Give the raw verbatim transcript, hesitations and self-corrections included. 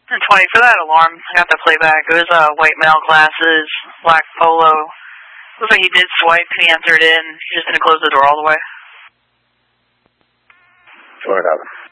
And twenty for that alarm. I got the playback. It was uh, white male glasses, black polo. Looks like he did swipe and he entered in. He just didn't close the door all the way. Four thousand.